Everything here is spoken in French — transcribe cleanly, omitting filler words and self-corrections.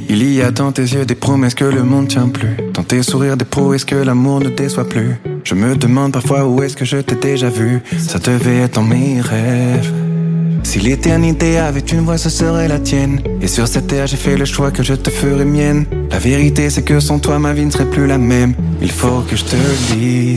Il y a dans tes yeux des promesses que le monde tient plus. Dans tes sourires des prouesses que l'amour ne déçoit plus. Je me demande parfois où est-ce que je t'ai déjà vu. Ça devait être dans mes rêves. Si l'éternité avait une voix, ce serait la tienne. Et sur cette terre, j'ai fait le choix que je te ferai mienne. La vérité, c'est que sans toi, ma vie ne serait plus la même. Il faut que je te le dise.